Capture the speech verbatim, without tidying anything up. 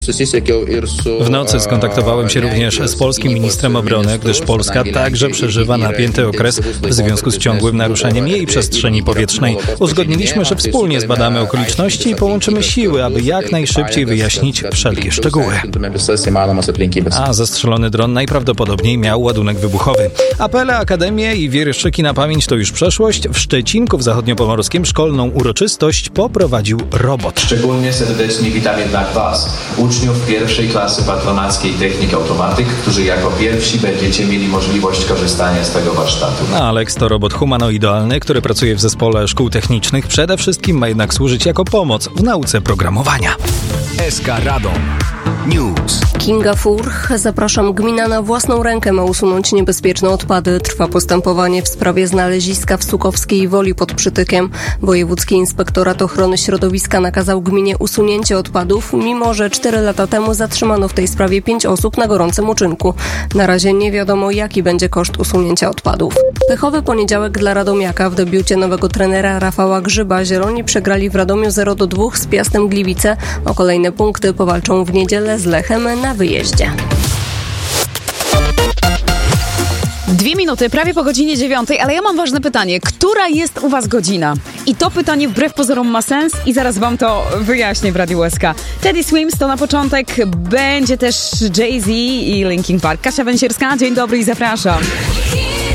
W nocy skontaktowałem się również z polskim ministrem obrony, gdyż Polska także przeżywa napięty okres w związku z ciągłym naruszeniem jej przestrzeni powietrznej. Uzgodniliśmy, że wspólnie zbadamy okoliczności i połączymy siły, aby jak najszybciej wyjaśnić wszelkie szczegóły. A zastrzelony dron najprawdopodobniej miał ładunek wybuchowy. Apele, akademie i wierszyki na pamięć to już przeszłość. W Szczecinku w zachodniopomorskim szkolną uroczystość poprowadził robot. Szczególnie serdecznie witam jednak Was, uczniów pierwszej klasy patronackiej technik automatyk, którzy jako pierwsi będziecie mieli możliwość korzystania z tego warsztatu. Alex to robot humanoidalny, który pracuje w zespole szkół technicznych. Przede wszystkim ma jednak służyć jako pomoc w nauce programowania. S K Radom News. Kinga Furch, zapraszam. Gmina na własną rękę ma usunąć niebezpieczne odpady. Trwa postępowanie w sprawie znaleziska w Sukowskiej Woli pod Przytykiem. Wojewódzki Inspektorat Ochrony Środowiska nakazał gminie usunięcie odpadów, mimo że cztery lata temu zatrzymano w tej sprawie pięć osób na gorącym uczynku. Na razie nie wiadomo, jaki będzie koszt usunięcia odpadów. Pechowy poniedziałek dla Radomiaka. W debiucie nowego trenera Rafała Grzyba Zieloni przegrali w Radomiu zero do dwóch z Piastem Gliwice. O kolejne punkty powalczą w niedzielę z Lechem na wyjeździe. Dwie minuty, prawie po godzinie dziewiątej, ale ja mam ważne pytanie. Która jest u was godzina? I to pytanie wbrew pozorom ma sens i zaraz wam to wyjaśnię w Radiu S K. Teddy Swims to na początek, będzie też Jay-Z i Linkin Park. Kasia Węsierska, dzień dobry i zapraszam.